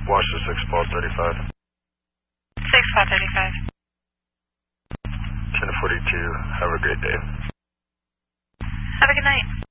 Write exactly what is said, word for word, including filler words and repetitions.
Washington six Paul thirty-five. six Paul thirty-five. ten forty-two. Have a great day. Have a good night.